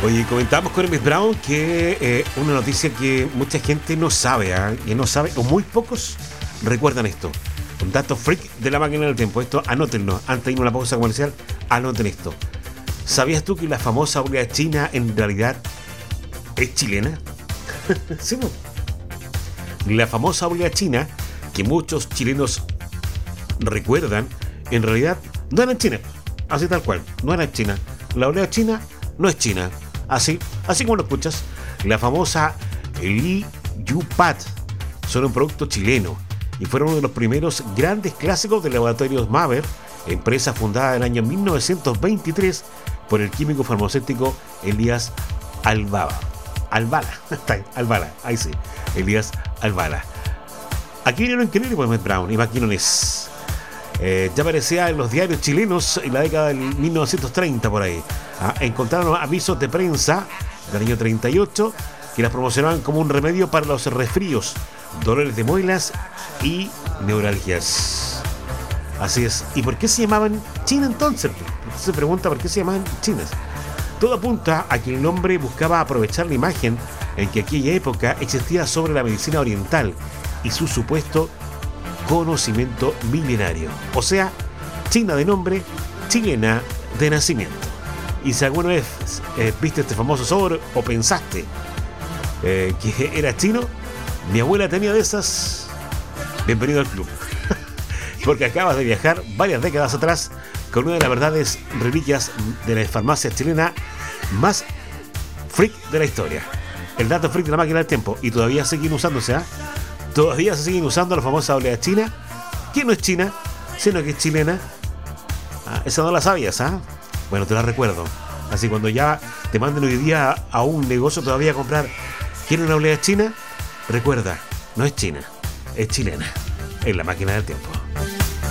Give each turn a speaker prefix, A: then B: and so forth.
A: Oye, comentamos con Emmett Brown que una noticia que mucha gente no sabe, que no sabe, o muy pocos recuerdan esto. Un dato freak de la máquina del tiempo. Esto anótenlo, antes de irnos a la pausa comercial, anoten esto. ¿Sabías tú que la famosa obra china en realidad es chilena? Sí, ¿no? La famosa obra china que muchos chilenos recuerdan, en realidad no era en China. Así tal cual, no era en China. La obra china no es China. Así como lo escuchas, la famosa Li Yu Pat son un producto chileno y fueron uno de los primeros grandes clásicos de Laboratorios Maber, empresa fundada en el año 1923 por el químico farmacéutico Elías Albala, ahí sí, Elías Albala. Aquí vinieron increíbles por Emmett Brown y maquinones. Ya aparecía en los diarios chilenos en la década del 1930 por ahí. Encontraron avisos de prensa del año 38 que las promocionaban como un remedio para los resfríos, dolores de muelas y neuralgias. Así es. ¿Y por qué se llamaban China entonces? Se pregunta por qué se llamaban chinas. Todo apunta a que el nombre buscaba aprovechar la imagen en que aquella época existía sobre la medicina oriental y su supuesto conocimiento milenario. O sea, China de nombre, chilena de nacimiento. Y si alguna vez viste este famoso sobre o pensaste que era chino, mi abuela tenía de esas, bienvenido al club. Porque acabas de viajar varias décadas atrás con una de las verdades reliquias de la farmacia chilena más freak de la historia. El dato freak de la máquina del tiempo. Y todavía siguen usándose, Todavía se siguen usando la famosa oleada china, que no es china, sino que es chilena. Esa no la sabías, Bueno, te la recuerdo. Así cuando ya te manden hoy día a un negocio todavía a comprar, ¿quieren una oleada china? Recuerda, no es china, es chilena. En la máquina del tiempo.